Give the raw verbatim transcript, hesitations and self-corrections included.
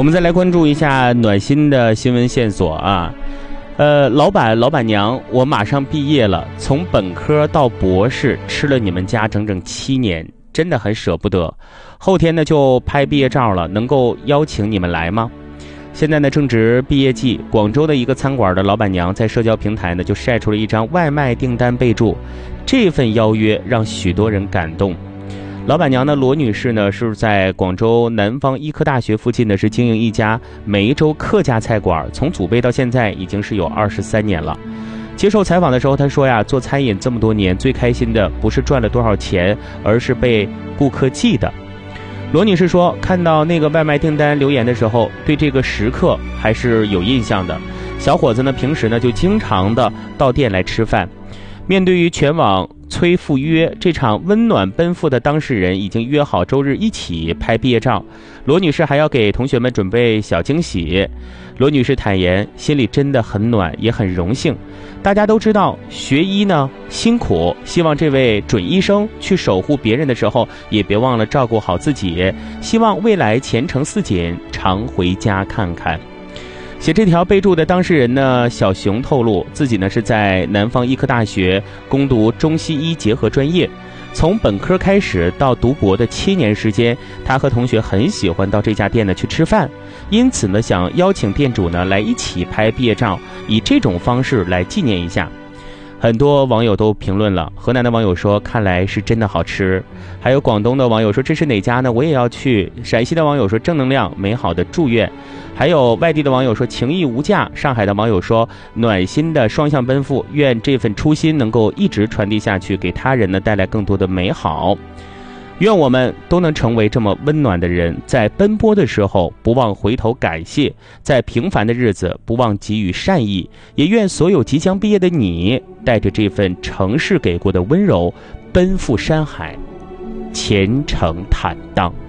我们再来关注一下暖心的新闻线索啊。呃，老板老板娘，我马上毕业了，从本科到博士吃了你们家整整七年，真的很舍不得。后天呢就拍毕业照了，能够邀请你们来吗？现在呢正值毕业季，广州的一个餐馆的老板娘在社交平台呢就晒出了一张外卖订单备注，这份邀约让许多人感动。老板娘呢，罗女士呢，是在广州南方医科大学附近呢，是经营一家梅州客家菜馆，从祖辈到现在已经是有二十三年了。接受采访的时候，她说呀，做餐饮这么多年，最开心的不是赚了多少钱，而是被顾客记得。罗女士说，看到那个外卖订单留言的时候，对这个食客还是有印象的。小伙子呢，平时呢就经常的到店来吃饭。面对于全网催赴约，这场温暖奔赴的当事人已经约好周日一起拍毕业照。罗女士还要给同学们准备小惊喜。罗女士坦言，心里真的很暖，也很荣幸。大家都知道学医呢辛苦，希望这位准医生去守护别人的时候，也别忘了照顾好自己。希望未来前程似锦，常回家看看。写这条备注的当事人呢，小熊透露自己呢是在南方医科大学攻读中西医结合专业，从本科开始到读博的七年时间，他和同学很喜欢到这家店呢去吃饭，因此呢想邀请店主呢来一起拍毕业照，以这种方式来纪念一下。很多网友都评论了，河南的网友说看来是真的好吃，还有广东的网友说这是哪家呢，我也要去。陕西的网友说正能量美好的祝愿，还有外地的网友说情谊无价，上海的网友说暖心的双向奔赴，愿这份初心能够一直传递下去，给他人呢带来更多的美好。愿我们都能成为这么温暖的人，在奔波的时候不忘回头感谢，在平凡的日子不忘给予善意，也愿所有即将毕业的你带着这份城市给过的温柔，奔赴山海，前程坦荡。